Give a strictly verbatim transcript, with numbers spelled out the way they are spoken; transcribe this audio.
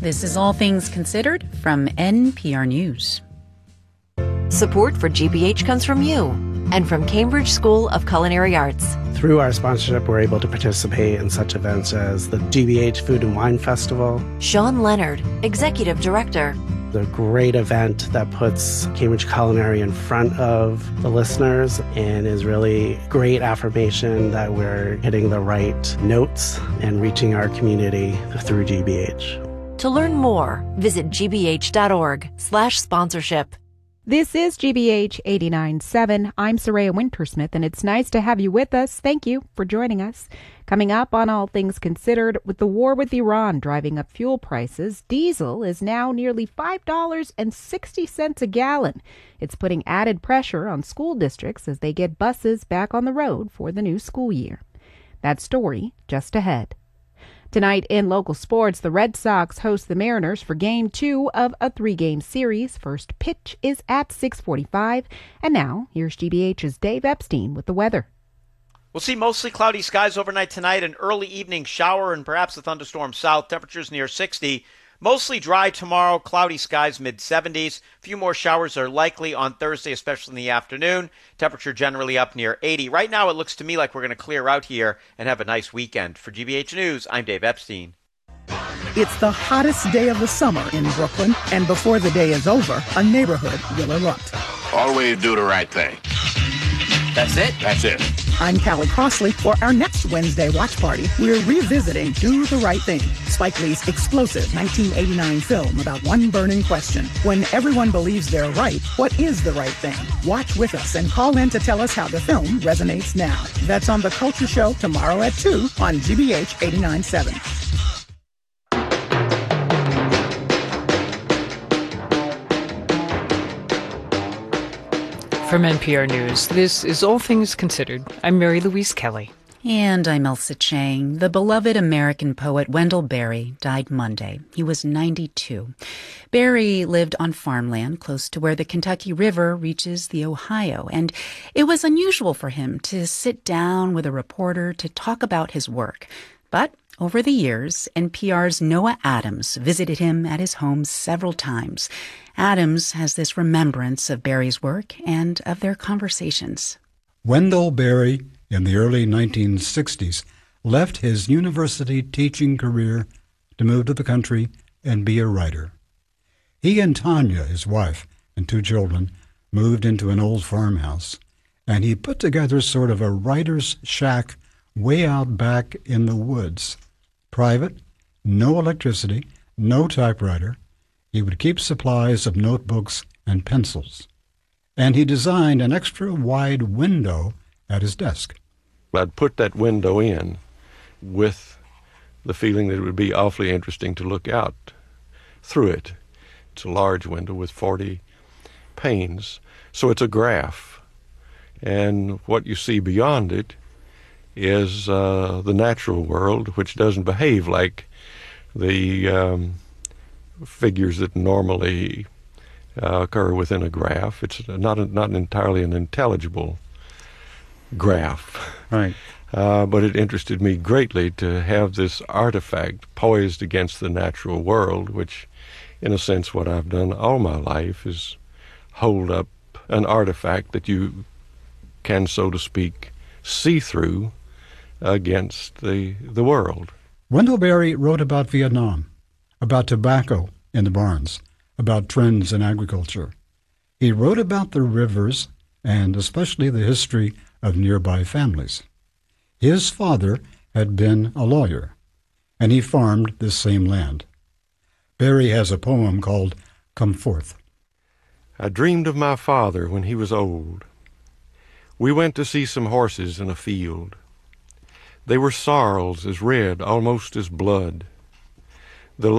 This is All Things Considered from N P R News. Support for G B H comes from you and from Cambridge School of Culinary Arts. Through our sponsorship, we're able to participate in such events as the G B H Food and Wine Festival. Sean Leonard, Executive Director. A great event that puts Cambridge Culinary in front of the listeners and is really great affirmation that we're hitting the right notes and reaching our community through G B H. To learn more, visit gbh.org slash sponsorship. This is G B H eighty-nine point seven. I'm Soraya Wintersmith, and it's nice to have you with us. Thank you for joining us. Coming up on All Things Considered, with the war with Iran driving up fuel prices, diesel is now nearly five dollars and sixty cents a gallon. It's putting added pressure on school districts as they get buses back on the road for the new school year. That story just ahead. Tonight in local sports, the Red Sox host the Mariners for Game two of a three-game series. First pitch is at six forty-five. And now, here's G B H's Dave Epstein with the weather. We'll see mostly cloudy skies overnight tonight, an early evening shower and perhaps a thunderstorm south. Temperatures near sixty. Mostly dry tomorrow, cloudy skies mid seventies. A few more showers are likely on Thursday, especially in the afternoon. Temperature generally up near eighty. Right now, it looks to me like we're going to clear out here and have a nice weekend. For G B H News, I'm Dave Epstein. It's the hottest day of the summer in Brooklyn, and before the day is over, a neighborhood will erupt. Always do the right thing. That's it? That's it. I'm Callie Crossley. For our next Wednesday watch party, we're revisiting Do the Right Thing, Spike Lee's explosive nineteen eighty-nine film about one burning question. When everyone believes they're right, what is the right thing? Watch with us and call in to tell us how the film resonates now. That's on The Culture Show tomorrow at two on G B H eighty-nine point seven. From N P R News, this is All Things Considered. I'm Mary Louise Kelly. And I'm Elsa Chang. The beloved American poet Wendell Berry died Monday. He was ninety-two. Berry lived on farmland close to where the Kentucky River reaches the Ohio, and it was unusual for him to sit down with a reporter to talk about his work. But over the years, N P R's Noah Adams visited him at his home several times. Adams has this remembrance of Berry's work and of their conversations. Wendell Berry, in the early nineteen sixties, left his university teaching career to move to the country and be a writer. He and Tanya, his wife, and two children, moved into an old farmhouse, and he put together sort of a writer's shack way out back in the woods. Private, no electricity, no typewriter. He would keep supplies of notebooks and pencils. And he designed an extra wide window at his desk. I'd put that window in with the feeling that it would be awfully interesting to look out through it. It's a large window with forty panes, so it's a graph. And what you see beyond it is uh, the natural world, which doesn't behave like the um, figures that normally uh, occur within a graph. It's not a, not entirely an intelligible graph. Right. Uh, but it interested me greatly to have this artifact poised against the natural world, which, in a sense, what I've done all my life is hold up an artifact that you can, so to speak, see through against the the world. Wendell Berry wrote about Vietnam, about tobacco in the barns, about trends in agriculture. He wrote about the rivers and especially the history of nearby families. His father had been a lawyer, and he farmed this same land. Berry has a poem called Come Forth. I dreamed of my father when he was old. We went to see some horses in a field. They were sorrels as red, almost as blood.